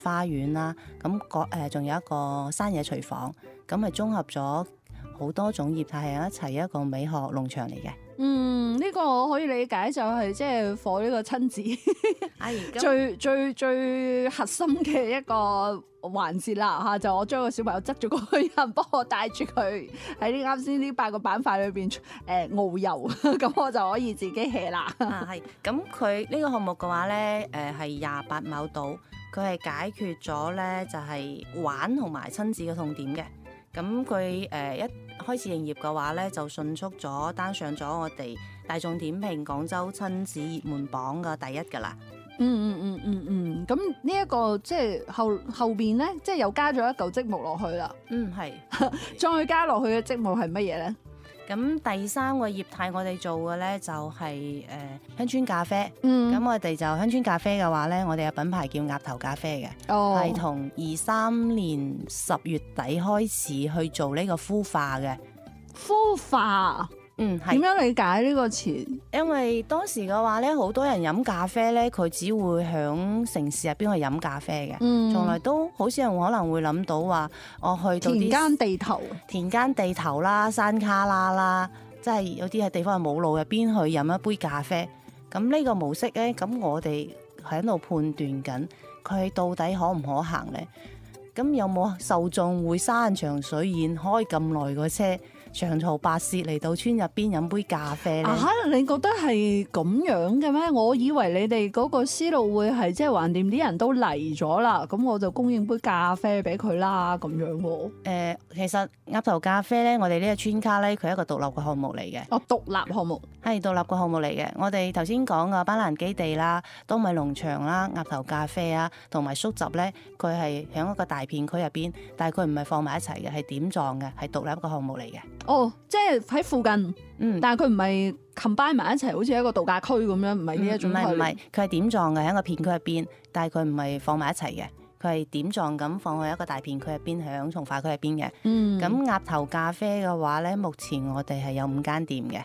花園啦，咁仲有一個山野廚房，咁係綜合咗好多種業態喺一齊一個美學農場嚟嘅。 呢個我可以理解就係即係火呢個親子最核心嘅一個環節啦嚇，就我將個小朋友執咗過去，人幫我帶住佢喺呢啱先呢8個板塊裏邊遨遊，咁我就可以自己 hea 啦。 係，咁佢呢個項目嘅話咧，係28畝度，佢係解決咗咧就係玩同埋親子嘅痛點嘅。咁佢一開始營業嘅話咧，就迅速咗單上咗我哋大眾點評廣州親子熱門榜嘅第一㗎啦。 咁呢一個即係後邊咧，即係又加咗一嚿積木落去啦。 係。 再加落去嘅積木係乜嘢咧？ 咁第3個業態我哋做嘅咧就係鄉村咖啡。咁我哋就鄉村咖啡嘅話咧，我哋嘅品牌叫鴨頭咖啡嘅，係從23年10月底開始去做呢個孵化嘅。 孵化。點樣理解呢個詞？ 因為當時嘅話咧，好多人飲咖啡咧，佢只會響城市入邊去飲咖啡嘅，從來都好少人可能會諗到話我去到啲田間地頭啦、山卡拉啦，即係有啲係地方係冇路入邊去飲一杯咖啡。咁呢個模式咧，咁我哋喺度判斷緊佢到底可唔可行咧？咁有冇受眾會山長水遠開咁耐個車？長途跋涉嚟到村入邊飲杯咖啡咧？ 你覺得係咁樣嘅咩？我以為你哋嗰個思路會係即係橫掂啲人都嚟咗啦，咁我就供應杯咖啡俾佢啦咁樣喎。 其實鴨頭咖啡咧，我哋呢個村卡咧，佢係一個獨立嘅項目嚟嘅。 獨立項目係獨立嘅項目嚟嘅。我哋頭先講嘅班蘭基地啦、多米農場啦、鴨頭咖啡啊，同埋粟集咧，佢係喺一個大片區入邊，但係佢唔係放埋一齊嘅，係點狀嘅，係獨立一個項目嚟嘅。 即係喺附近，但係佢唔係 combine 埋一齊，好似一個度假區咁樣，唔係呢一種。唔係，佢係點狀嘅，喺一個片區入邊，但係佢唔係放埋一齊嘅，佢係點狀咁放去一個大片區入邊，喺從化區入邊嘅。咁鴨頭咖啡嘅話咧，目前我哋係有5間店嘅。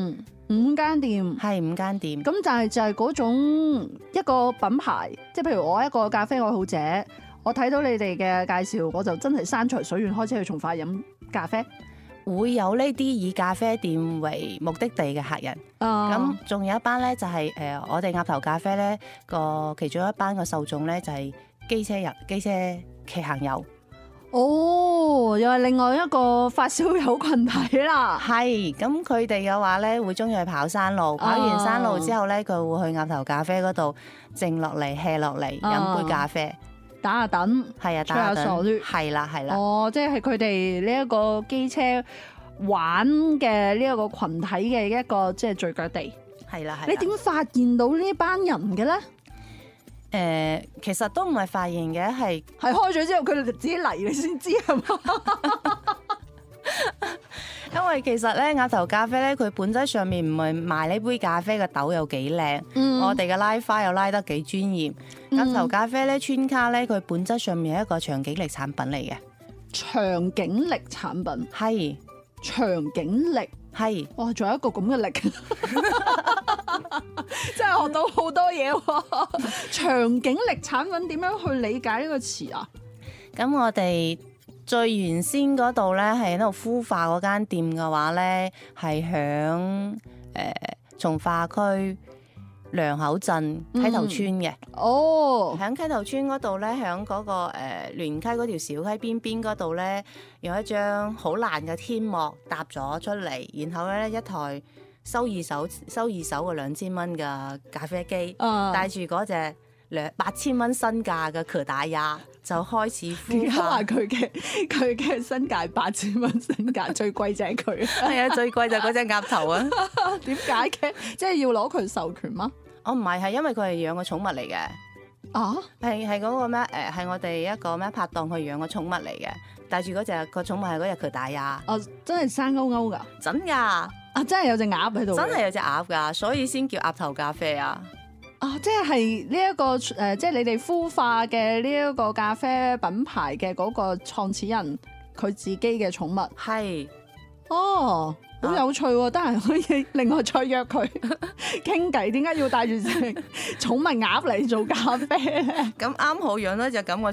5間店係5間店。 咁就係嗰種一個品牌，即係譬如我一個咖啡愛好者，我睇到你哋嘅介紹，我就真係山長水遠開車去從化飲咖啡。 會有呢啲以咖啡店為目的地嘅客人，咁仲有一班咧就係我哋鴨頭咖啡咧個其中一班嘅受眾咧就係機車騎行友。又係另外一個發燒友群體啦。 係，咁佢哋嘅話咧會中意去跑山路，跑完山路之後咧佢會去鴨頭咖啡嗰度靜落嚟 hea 落嚟飲杯咖啡。 打下躉， 係啊， 吹下傻啲， 係啦。 即係佢哋呢一個機車玩嘅呢一個群體嘅一個即係聚腳地。 係啦。 你點發現到呢班人嘅咧？ 其實都唔係發現嘅，係開咗之後佢哋就自己嚟，你先知係嘛？ 因為其實咧鴨頭咖啡咧，佢本質上面唔係賣呢杯咖啡嘅豆有幾靚，我哋嘅拉花又拉得幾專業。鴨頭咖啡咧，村卡咧，佢本質上面係一個長景力產品嚟嘅。 長景力產品係長景力係， 哇！仲有一個咁嘅力，真係學到好多嘢喎。長景力產品點樣去理解呢個詞啊？ 咁我哋最原先嗰度咧，係喺度孵化嗰間店嘅話咧，係響從化區良口鎮溪頭村嘅。喺溪頭村嗰度咧，喺嗰個聯溪嗰條小溪邊嗰度咧，用一張好爛嘅天幕搭咗出嚟，然後咧一台收二手嘅2000蚊嘅咖啡機，帶住嗰隻8000蚊身價嘅柯達亞，就開始孵化。 話佢嘅身價8000蚊身價，最貴就係佢。 係啊，最貴就係嗰隻鴨頭啊！ 點解嘅？即係要攞佢授權嗎？ 唔係因為佢係養個寵物嚟嘅。係嗰個咩？係我哋一個咩拍檔去養個寵物嚟嘅，帶住嗰隻個寵物係嗰隻柯達亞。 真係生勾勾㗎？ 真㗎！ 真係有隻鴨喺度。 真係有隻鴨㗎，所以先叫鴨頭咖啡啊！ 即係呢一個即係你哋孵化嘅呢一個咖啡品牌嘅嗰個創始人佢自己嘅寵物。 係。 好有趣喎！得閒可以另外再約佢傾偈。點解要帶住隻寵物鴨嚟做咖啡咧？ 咁啱好養咗隻咁嘅